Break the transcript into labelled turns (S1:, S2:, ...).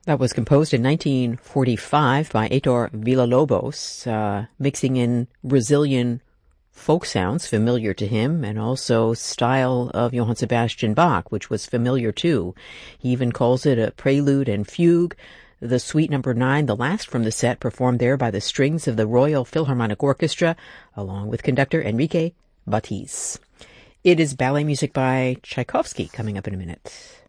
S1: That was composed in 1945 by Heitor Villa-Lobos, mixing in Brazilian folk sounds familiar to him and also style of Johann Sebastian Bach, which was familiar too. He even calls it a prelude and fugue. The Suite Number 9, the last from the set, performed there by the strings of the Royal Philharmonic Orchestra, along with conductor Enrique Batiz. It is ballet music by Tchaikovsky coming up in a minute.